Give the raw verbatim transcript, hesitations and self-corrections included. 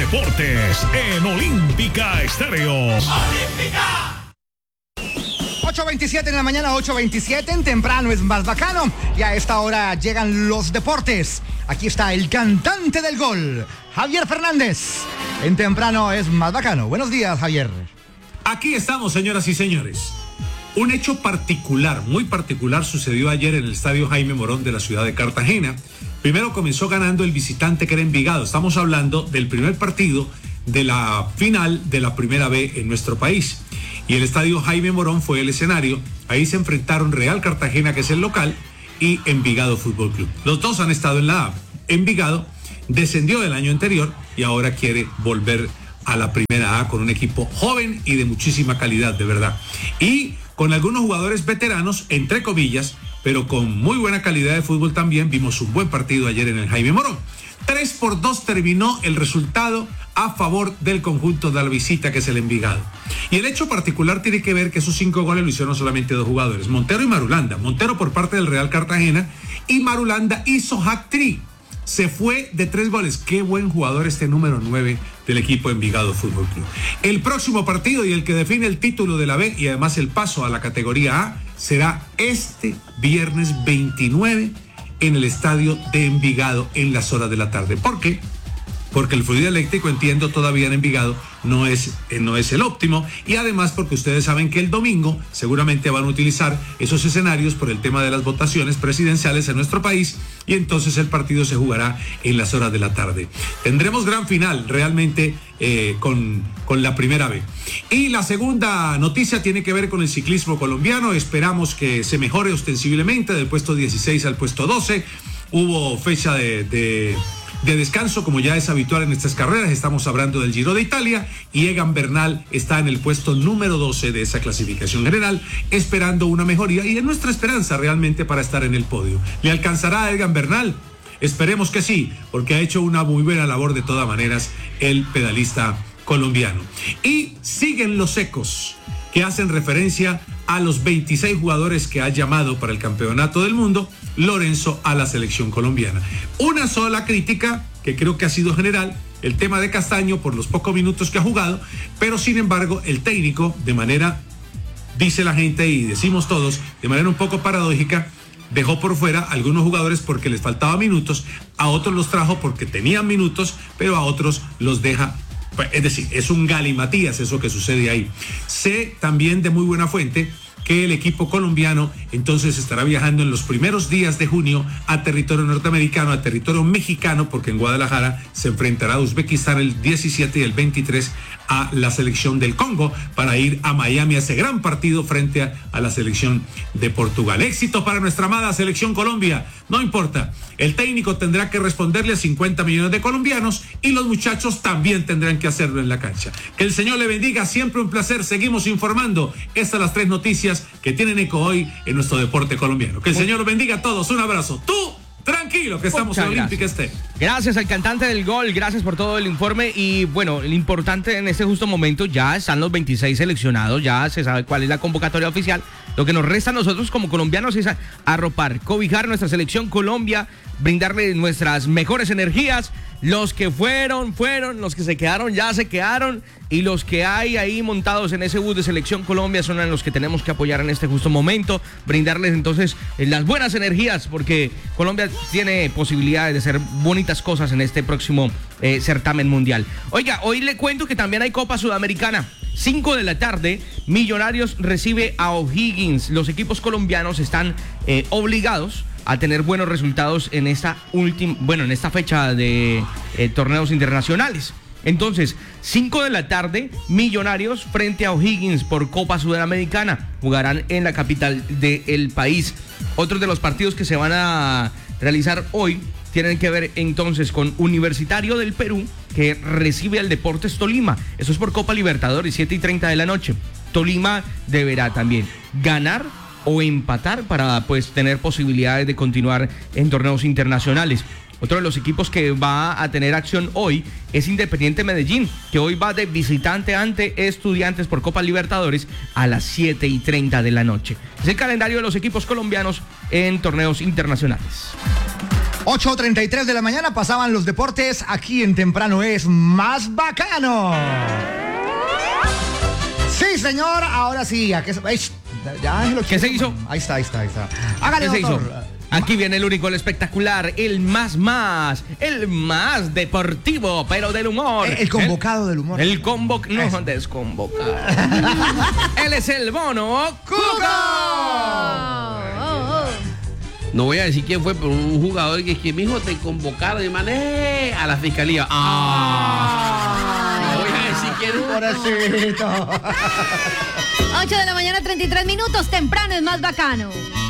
deportes en Olímpica Estéreo. ¡Olímpica! ocho veintisiete en la mañana, ocho veintisiete, en temprano es más bacano. Y a esta hora llegan los deportes. Aquí está el cantante del gol, Javier Fernández. En temprano es más bacano. Buenos días, Javier. Aquí estamos, señoras y señores. Un hecho particular, muy particular, sucedió ayer en el estadio Jaime Morón de la ciudad de Cartagena. Primero comenzó ganando el visitante, que era Envigado. Estamos hablando del primer partido de la final de la Primera B en nuestro país. Y el estadio Jaime Morón fue el escenario. Ahí se enfrentaron Real Cartagena, que es el local, y Envigado Fútbol Club. Los dos han estado en la A. Envigado descendió del año anterior y ahora quiere volver a la Primera A con un equipo joven y de muchísima calidad, de verdad. Y con algunos jugadores veteranos, entre comillas, pero con muy buena calidad de fútbol también. Vimos un buen partido ayer en el Jaime Morón. tres por dos terminó el resultado a favor del conjunto de la visita, que es el Envigado. Y el hecho particular tiene que ver que esos cinco goles lo hicieron solamente dos jugadores, Montero y Marulanda. Montero por parte del Real Cartagena y Marulanda hizo hat-trick. Se fue de tres goles. Qué buen jugador este número nueve del equipo Envigado Fútbol Club. El próximo partido y el que define el título de la B y además el paso a la categoría A será este viernes veintinueve en el estadio de Envigado en las horas de la tarde. ¿Por qué? Porque el fluido eléctrico, entiendo, todavía en Envigado no es, eh, no es el óptimo, y además porque ustedes saben que el domingo seguramente van a utilizar esos escenarios por el tema de las votaciones presidenciales en nuestro país, y entonces el partido se jugará en las horas de la tarde. Tendremos gran final realmente eh, con, con la Primera B. Y la segunda noticia tiene que ver con el ciclismo colombiano. Esperamos que se mejore ostensiblemente del puesto dieciséis al puesto doce. Hubo fecha de... de de descanso, como ya es habitual en estas carreras. Estamos hablando del Giro de Italia y Egan Bernal está en el puesto número doce de esa clasificación general, esperando una mejoría, y es nuestra esperanza realmente para estar en el podio. ¿Le alcanzará a Egan Bernal? Esperemos que sí, porque ha hecho una muy buena labor de todas maneras el pedalista colombiano. Y siguen los ecos que hacen referencia a los veintiséis jugadores que ha llamado para el campeonato del mundo Lorenzo a la selección colombiana. Una sola crítica, que creo que ha sido general, el tema de Castaño por los pocos minutos que ha jugado, pero sin embargo el técnico, de manera, dice la gente y decimos todos, de manera un poco paradójica, dejó por fuera a algunos jugadores porque les faltaba minutos, a otros los trajo porque tenían minutos, pero a otros los deja. Es decir, es un galimatías eso que sucede ahí. Sé también de muy buena fuente que el equipo colombiano entonces estará viajando en los primeros días de junio a territorio norteamericano, a territorio mexicano, porque en Guadalajara se enfrentará a Uzbekistán el diecisiete y el veintitrés a la selección del Congo, para ir a Miami a ese gran partido frente a, a la selección de Portugal. Éxito para nuestra amada selección Colombia. No importa, el técnico tendrá que responderle a cincuenta millones de colombianos y los muchachos también tendrán que hacerlo en la cancha. Que el Señor le bendiga, siempre un placer. Seguimos informando. Estas las tres noticias que tienen eco hoy en nuestro deporte colombiano. Que el Señor los bendiga a todos. Un abrazo. Tú, tranquilo, que estamos en Olímpica Estéreo. Gracias al cantante del gol, gracias por todo el informe. Y bueno, lo importante en este justo momento, ya están los veintiséis seleccionados, ya se sabe cuál es la convocatoria oficial. Lo que nos resta a nosotros como colombianos es arropar, cobijar nuestra selección Colombia, brindarle nuestras mejores energías. Los que fueron, fueron, los que se quedaron, ya se quedaron, y los que hay ahí montados en ese bus de Selección Colombia son a los que tenemos que apoyar en este justo momento, brindarles entonces las buenas energías, porque Colombia tiene posibilidades de hacer bonitas cosas en este próximo eh, certamen mundial. Oiga, hoy le cuento que también hay Copa Sudamericana. cinco de la tarde, Millonarios recibe a O'Higgins. Los equipos colombianos están eh, obligados a tener buenos resultados en esta última, bueno, en esta fecha de eh, torneos internacionales. Entonces, cinco de la tarde, Millonarios frente a O'Higgins por Copa Sudamericana. Jugarán en la capital del país. Otros de los partidos que se van a realizar hoy tienen que ver entonces con Universitario del Perú, que recibe al Deportes Tolima. Eso es por Copa Libertadores, siete y treinta de la noche. Tolima deberá también ganar o empatar para pues tener posibilidades de continuar en torneos internacionales. Otro de los equipos que va a tener acción hoy es Independiente Medellín, que hoy va de visitante ante Estudiantes por Copa Libertadores a las siete y treinta de la noche. Es el calendario de los equipos colombianos en torneos internacionales. ocho treinta y tres de la mañana pasaban los deportes aquí en Temprano es Más Bacano. Sí, señor, ahora sí. ¿A qué, ya, lo ¿Qué se hizo? Ahí está, ahí está, ahí está. Hágale, ¿Qué doctor. se hizo? Aquí viene el único, el espectacular, el más más, el más deportivo, pero del humor. El, el convocado el, del humor. El convocado, no, Eso. desconvocado. Él es el Bono Cuco. No voy a decir quién fue, pero un jugador que es que mi hijo te convocaron y mané a la fiscalía. Ah. No voy a decir quién es. Pobrecito. ocho de la mañana, treinta y tres minutos. Temprano es Más Bacano.